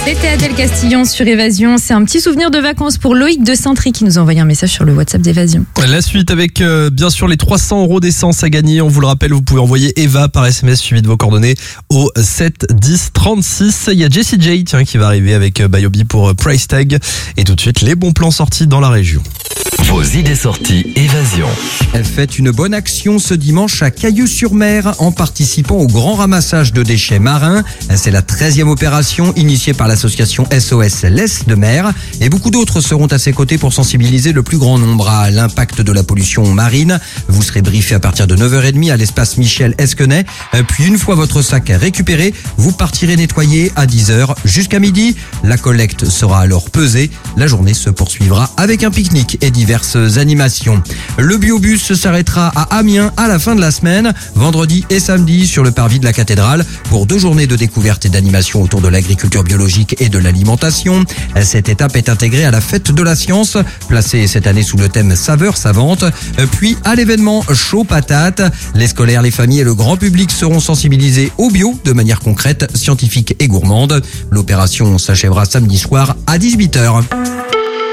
C'était Adèle Castillon sur Évasion. C'est un petit souvenir de vacances pour Loïc de Saint-Try qui nous a envoyé un message sur le WhatsApp d'Évasion. La suite avec bien sûr les 300 € d'essence à gagner. On vous le rappelle, vous pouvez envoyer Eva par SMS suivi de vos coordonnées au 7 10 36. Il y a Jessie J qui va arriver avec Biobi pour Price Tag. Et tout de suite, les bons plans sortis dans la région. Vos idées sorties Évasion. Elle fait une bonne action ce dimanche à Cailloux-sur-Mer en participant au grand ramassage de déchets marins. C'est la 13e opération initiée par l'association SOS Laisse de Mer. Et beaucoup d'autres seront à ses côtés pour sensibiliser le plus grand nombre à l'impact de la pollution marine. Vous serez briefé à partir de 9h30 à l'espace Michel Esquenet. Puis une fois votre sac récupéré, vous partirez nettoyer à 10h jusqu'à midi. La collecte sera alors pesée. La journée se poursuivra avec un pique-nique et diverses animations. Le biobus s'arrêtera à Amiens à la fin de la semaine, vendredi et samedi sur le parvis de la cathédrale pour 2 journées de découverte et d'animation autour de l'agriculture biologique et de l'alimentation. Cette étape est intégrée à la fête de la science, placée cette année sous le thème saveurs savantes, puis à l'événement chaud patate. Les scolaires, les familles et le grand public seront sensibilisés au bio de manière concrète, scientifique et gourmande. L'opération s'achèvera samedi soir à 18h.